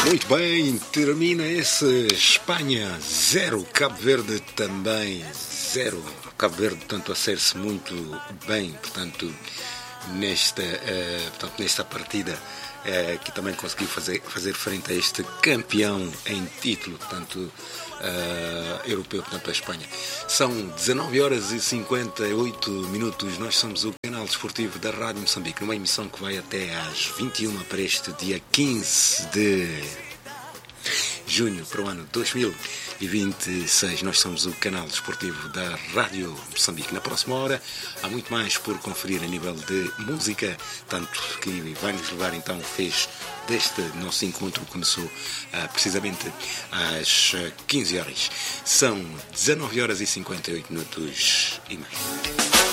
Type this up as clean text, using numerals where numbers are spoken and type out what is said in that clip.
Muito bem, termina esse Espanha 0, Cabo Verde também 0. Cabo Verde, portanto, a ser-se muito bem, portanto, nesta partida, que também conseguiu fazer frente a este campeão em título, portanto, europeu, portanto, a Espanha. São 19 horas e 58 minutos. Nós somos o canal desportivo da Rádio Moçambique, numa emissão que vai até às 21 para este dia 15 de junho para o ano 2026. Nós somos o canal desportivo da Rádio Moçambique. Na próxima hora há muito mais por conferir a nível de música, tanto que vai nos levar, então, fez deste nosso encontro, começou precisamente às 15 horas. São 19 horas e 58 minutos e meio.